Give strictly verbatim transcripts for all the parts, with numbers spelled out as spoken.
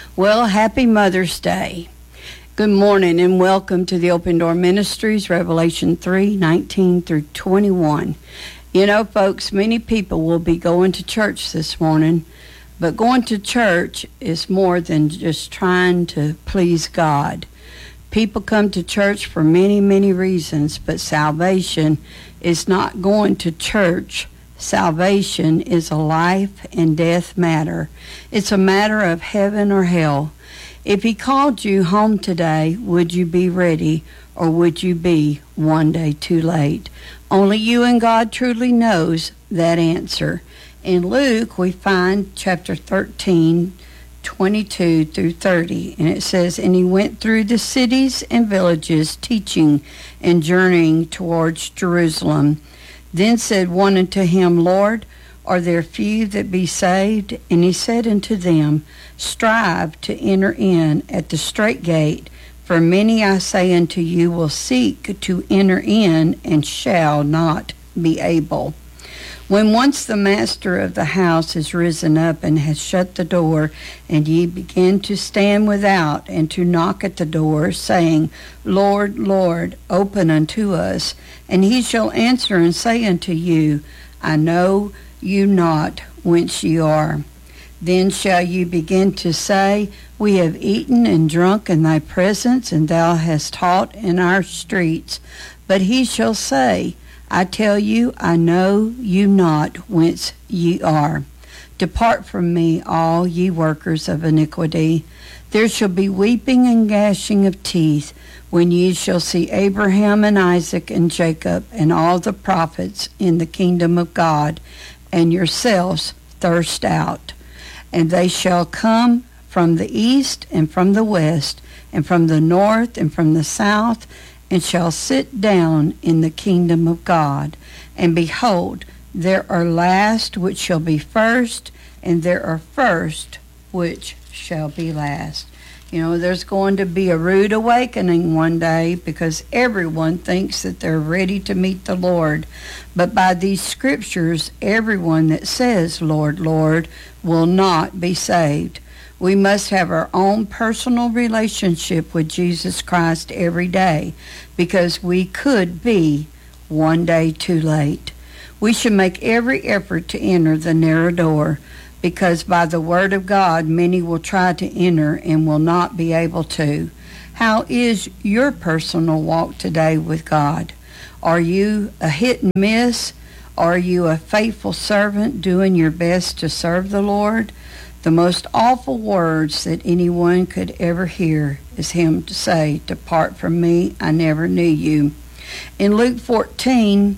Well, happy Mother's Day. Good morning and welcome to the Open Door Ministries, Revelation three, nineteen through twenty-one. You know, folks, many people will be going to church this morning, but going to church is more than just trying to please God. People come to church for many, many reasons, but salvation is not going to church. Salvation is a life and death matter. It's a matter of heaven or hell. If he called you home today, would you be ready, or would you be one day too late? Only you and God truly knows that answer. In Luke, we find chapter thirteen, twenty-two through thirty, and it says, "And he went through the cities and villages, teaching and journeying towards Jerusalem. Then said one unto him, Lord, are there few that be saved? And he said unto them, Strive to enter in at the strait gate, for many, I say unto you, will seek to enter in, and shall not be able. When once the master of the house is risen up and has shut the door, and ye begin to stand without and to knock at the door, saying, Lord, Lord, open unto us. And he shall answer and say unto you, I know you not whence ye are. Then shall you begin to say, We have eaten and drunk in thy presence, and thou hast taught in our streets. But he shall say, I tell you, I know you not whence ye are. Depart from me, all ye workers of iniquity. There shall be weeping and gnashing of teeth, when ye shall see Abraham and Isaac and Jacob and all the prophets in the kingdom of God, and yourselves thirst out. And they shall come from the east and from the west, and from the north and from the south, and shall sit down in the kingdom of God. And behold, there are last which shall be first, and there are first which shall be last." You know, there's going to be a rude awakening one day, because everyone thinks that they're ready to meet the Lord. But by these scriptures, everyone that says, Lord, Lord, will not be saved. We must have our own personal relationship with Jesus Christ every day, because we could be one day too late. We should make every effort to enter the narrow door, because by the word of God, many will try to enter and will not be able to. How is your personal walk today with God? Are you a hit and miss? Are you a faithful servant doing your best to serve the Lord? The most awful words that anyone could ever hear is him to say, Depart from me, I never knew you. In Luke fourteen,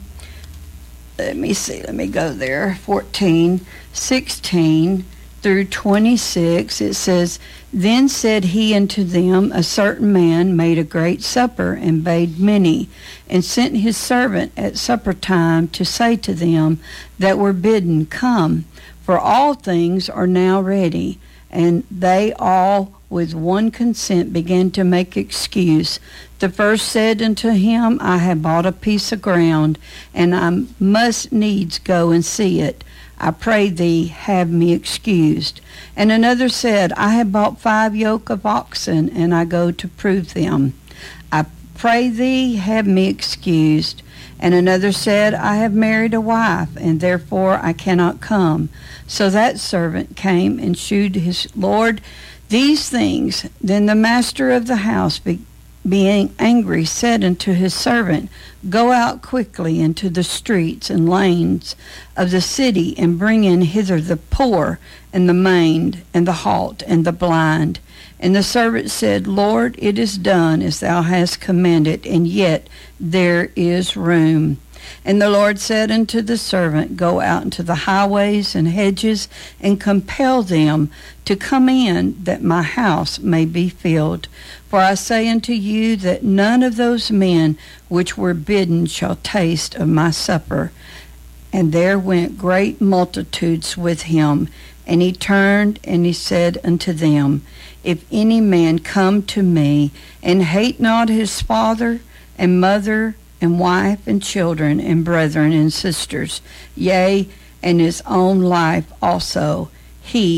let me see, let me go there, fourteen, sixteen through twenty-six, it says, Then said he unto them, A certain man made a great supper, and bade many, and sent his servant at supper time to say to them that were bidden, Come, for all things are now ready. And they all with one consent began to make excuse. The first said unto him, I have bought a piece of ground, and I must needs go and see it. I pray thee, have me excused. And another said, I have bought five yoke of oxen, and I go to prove them. I pray thee, have me excused. And another said, I have married a wife, and therefore I cannot come. So that servant came and shewed his Lord these things. Then the master of the house, be, being angry, said unto his servant, Go out quickly into the streets and lanes of the city, and bring in hither the poor, and the maimed, and the halt, and the blind. And the servant said, Lord, it is done as thou hast commanded, and yet there is room. And the Lord said unto the servant, Go out into the highways and hedges, and compel them to come in, that my house may be filled. For I say unto you that none of those men which were bidden shall taste of my supper. And there went great multitudes with him. And he turned and he said unto them, If any man come to me, and hate not his father and mother and wife and children and brethren and sisters, yea, and his own life also, he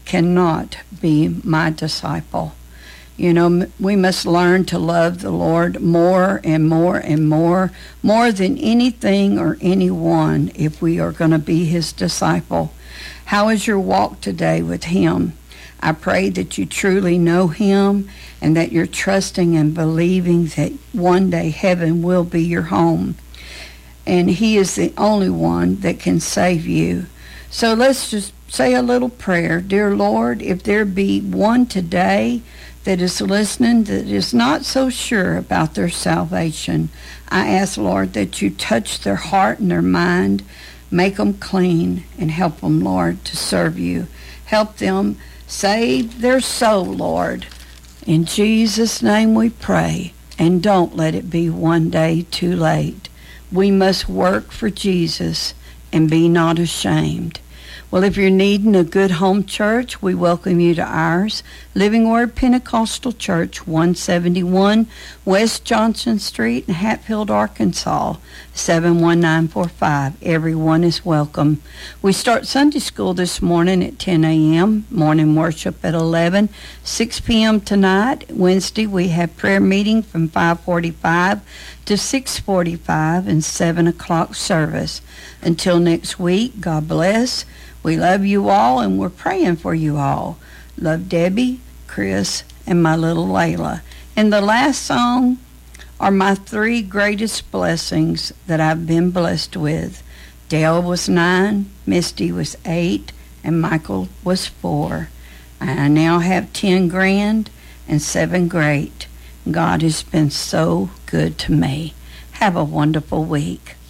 cannot be my disciple. You know, we must learn to love the Lord more and more and more, more than anything or anyone if we are going to be his disciple. How is your walk today with him? I pray that you truly know him and that you're trusting and believing that one day heaven will be your home. And he is the only one that can save you. So let's just say a little prayer. Dear Lord, if there be one today that is listening that is not so sure about their salvation, I ask, Lord, that you touch their heart and their mind, make them clean, and help them, Lord, to serve you. Help them save their soul, Lord. In Jesus' name we pray, and don't let it be one day too late. We must work for Jesus and be not ashamed. Well, if you're needing a good home church, we welcome you to ours. Living Word Pentecostal Church, one seventy-one West Johnson Street in Hatfield, Arkansas, seven one nine four five. Everyone is welcome. We start Sunday school this morning at ten a.m., morning worship at eleven, six p.m. tonight. Wednesday, we have prayer meeting from five forty-five to six forty-five and seven o'clock service. Until next week, God bless. We love you all, and we're praying for you all. Love Debbie, Chris, and my little Layla. And the last song are my three greatest blessings that I've been blessed with. Dale was nine, Misty was eight, and Michael was four. I now have ten grand and seven great. God has been so good to me. Have a wonderful week.